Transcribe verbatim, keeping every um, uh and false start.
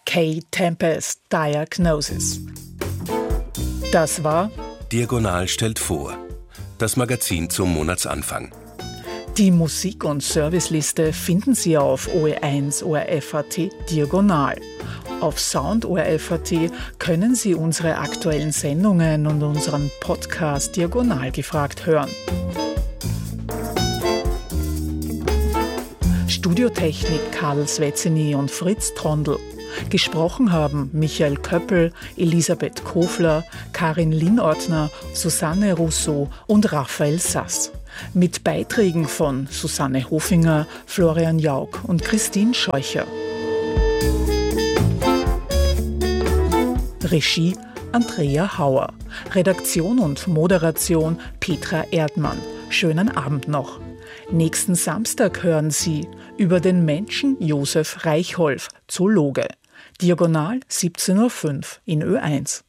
K-Tempest Diagnosis. Das war Diagonal stellt vor, das Magazin zum Monatsanfang. Die Musik- und Serviceliste finden Sie auf O R eins O R F A T Diagonal. Auf Sound O R F A T können Sie unsere aktuellen Sendungen und unseren Podcast Diagonal gefragt hören. Studiotechnik Karl Svezzini und Fritz Trondl. Gesprochen haben Michael Köppel, Elisabeth Kofler, Karin Linordner, Susanne Rousseau und Raphael Sass. Mit Beiträgen von Susanne Hofinger, Florian Jauk und Christine Scheucher. Regie Andrea Hauer. Redaktion und Moderation Petra Erdmann. Schönen Abend noch. Nächsten Samstag hören Sie über den Menschen Josef Reichholf, Zoologe. Diagonal siebzehn Uhr fünf in Ö eins.